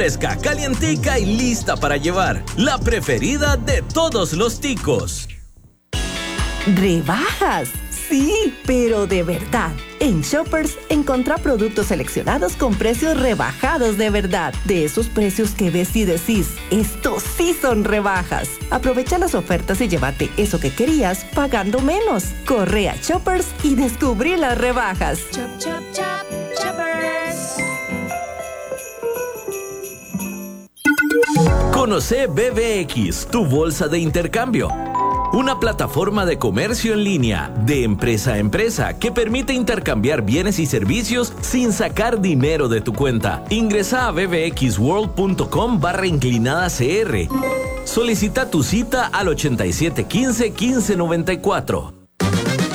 Fresca, calientica y lista para llevar. La preferida de todos los ticos. ¡Rebajas! Sí, pero de verdad. En Shoppers, encontrá productos seleccionados con precios rebajados de verdad. De esos precios que ves y decís, estos sí son rebajas. Aprovecha las ofertas y llévate eso que querías pagando menos. Corre a Shoppers y descubrí las rebajas. Chop, chop, chop, Shoppers. Conoce BBX, tu bolsa de intercambio. Una plataforma de comercio en línea, de empresa a empresa, que permite intercambiar bienes y servicios sin sacar dinero de tu cuenta. Ingresa a bbxworld.com/inclinada CR. Solicita tu cita al 8715-1594.